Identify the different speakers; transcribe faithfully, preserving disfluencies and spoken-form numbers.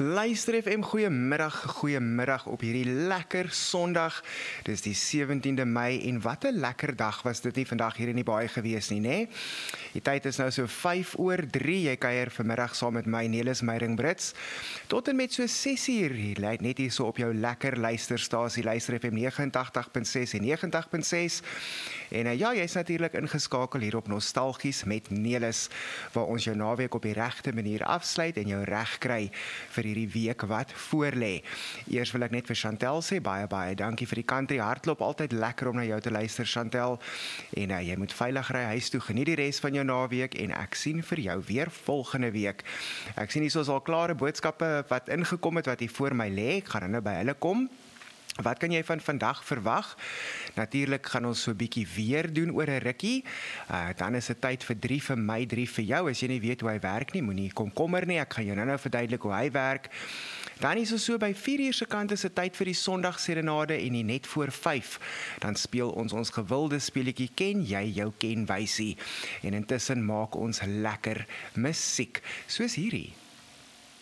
Speaker 1: Luister F M, goeiemiddag, goeiemiddag op hierdie lekker Sondag. Dis die sewentiende Mei en wat 'n lekker dag was dit nie vandag hier in die baai gewees nie, né? Die tyd is nou so vyf oor drie. Jy kuier vanmiddag saam met my Nelis Meyring Brits. Tot en met so ses uur, hier lê net hier so op jou lekker luisterstasie, Luister F M nege agt punt ses en nege agt punt ses. En uh, ja, jy's natuurlik ingeskakel hier op Nostalgies met Nelis, waar ons jou naweek op die regte manier afsluit en jou reg kry vir hierdie week wat voorlê. Eers wil ek net vir Chantel sê, baie baie dankie vir die country hardloop, altyd lekker om na jou te luister Chantel, en uh, jy moet veilig ry huis toe, geniet die res van jou naweek, en ek sien vir jou weer volgende week. Ek sien hier soos al klare boodskappe wat ingekom het, wat hier voor my lê, ek gaan nou by hulle kom. Wat kan jy van vandag verwag? Natuurlik gaan ons so 'n bietjie weer doen oor 'n rukkie. Uh, dan is dit tyd vir drie vir my, drie vir jou. As jy nie weet hoe hy werk nie, moenie komkommer nie. Ek gaan jou nou-nou verduidelik hoe hy werk. Dan is ons so by vier uur se kant is dit tyd vir die Sondagserenade en die net voor vyf. Dan speel ons ons gewilde speletjie Ken jy jou kenwysie. En intussen maak ons lekker musiek, soos hierdie.